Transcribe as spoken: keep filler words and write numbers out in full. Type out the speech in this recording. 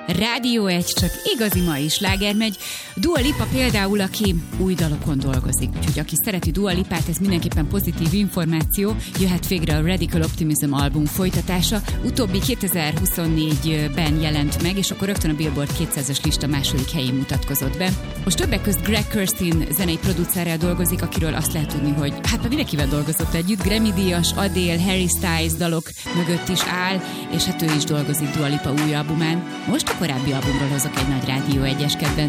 Rádió egy, csak igazi mai sláger megy. Dua Lipa például, aki új dalokon dolgozik. Úgyhogy aki szereti Dua Lipát, ez mindenképpen pozitív információ. Jöhet végre a Radical Optimism album folytatása. Utóbbi kétezer-huszonnégyben jelent meg, és akkor rögtön a Billboard kétszázas lista második helyén mutatkozott be. Most többek közt Greg Kurstin zenei producerrel dolgozik, akiről azt lehet tudni, hogy hát már mindenkivel dolgozott együtt. Grammy-díjas, Adele, Harry Styles dalok mögött is áll, és hát ő is dolgozik Dua Lipa új albumán. Most a korábbi albumról hozok egy nagy Rádió egyes kedvenc